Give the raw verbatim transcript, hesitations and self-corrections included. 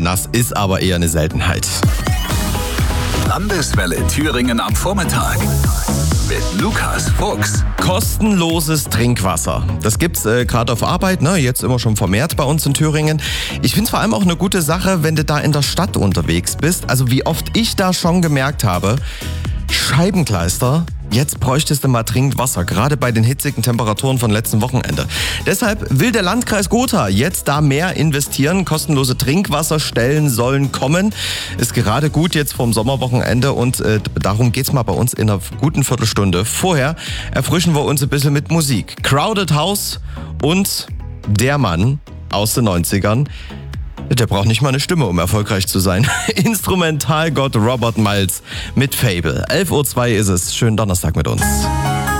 nass ist aber eher eine Seltenheit. Landeswelle Thüringen am Vormittag mit Lukas Fuchs. Kostenloses Trinkwasser. Das gibt's äh, gerade auf Arbeit, ne? Jetzt immer schon vermehrt bei uns in Thüringen. Ich finde es vor allem auch eine gute Sache, wenn du da in der Stadt unterwegs bist. Also wie oft ich da schon gemerkt habe, Scheibenkleister, jetzt bräuchtest du mal dringend Wasser, gerade bei den hitzigen Temperaturen von letzten Wochenende. Deshalb will der Landkreis Gotha jetzt da mehr investieren. Kostenlose Trinkwasserstellen sollen kommen. Ist gerade gut jetzt vorm Sommerwochenende und äh, darum geht's mal bei uns in einer guten Viertelstunde. Vorher erfrischen wir uns ein bisschen mit Musik. Crowded House und der Mann aus den neunzigern. Der braucht nicht mal eine Stimme, um erfolgreich zu sein. Instrumentalgott Robert Miles mit Fable. elf Uhr zwei ist es. Schönen Donnerstag mit uns.